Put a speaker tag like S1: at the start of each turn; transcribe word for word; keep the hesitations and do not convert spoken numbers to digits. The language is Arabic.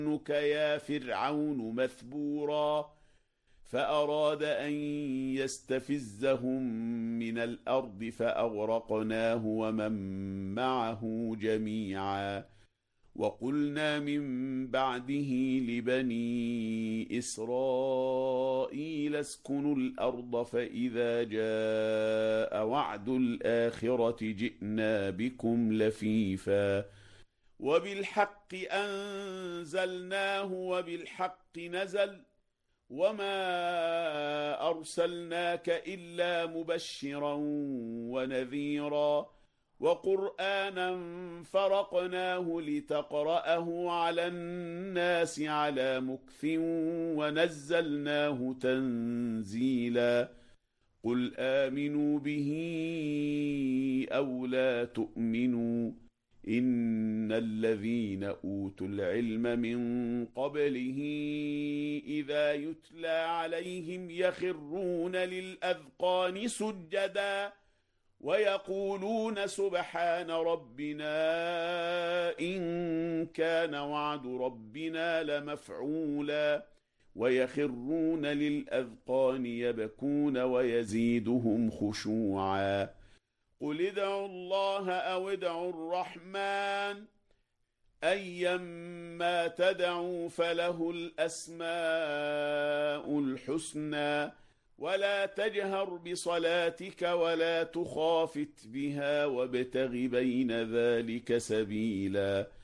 S1: ظنك يا فرعون مثبورا فأراد أن يستفزهم من الأرض فأغرقناه ومن معه جميعا وقلنا من بعده لبني إسرائيل اسكنوا الأرض فإذا جاء وعد الآخرة جئنا بكم لفيفا وبالحق أنزلناه وبالحق نزل وما أرسلناك إلا مبشرا ونذيرا وقرآنا فرقناه لتقرأه على الناس على مكث ونزلناه تنزيلا قل آمنوا به أو لا تؤمنوا إن الذين أوتوا العلم من قبله إذا يتلى عليهم يخرون للأذقان سجدا ويقولون سبحان ربنا إن كان وعد ربنا لمفعولا ويخرون للأذقان يبكون ويزيدهم خشوعا قل ادعوا الله أو ادعوا الرحمن أيما تدعوا فله الأسماء الحسنى ولا تجهر بصلاتك ولا تخافت بها وابتغ بين ذلك سبيلا